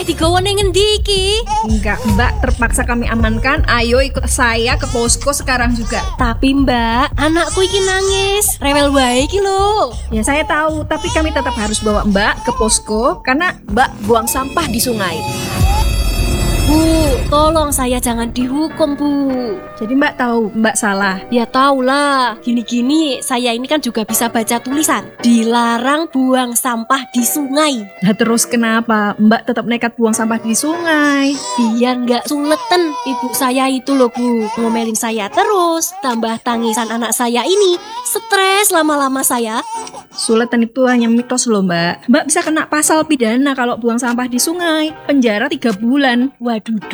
meh digawa ning ngendi iki? Enggak, Mbak, terpaksa kami amankan. Ayo ikut saya ke posko sekarang juga. Tapi Mbak, anakku iki nangis. Rewel wae iki lho. Ya saya tahu, tapi kami tetap harus bawa Mbak ke posko karena Mbak buang sampah di sungai. Bu, tolong saya jangan dihukum, Bu. Jadi Mbak tahu Mbak salah. Ya taulah, gini-gini saya ini kan juga bisa baca tulisan. Dilarang buang sampah di sungai. Nah terus kenapa Mbak tetap nekat buang sampah di sungai? Biar nggak suleten. Ibu saya itu loh, Bu, ngomelin saya terus. Tambah tangisan anak saya ini. Stres lama-lama saya. Suletan itu hanya mitos loh Mbak. Mbak bisa kena pasal pidana kalau buang sampah di sungai. Penjara 3 bulan. Waduh.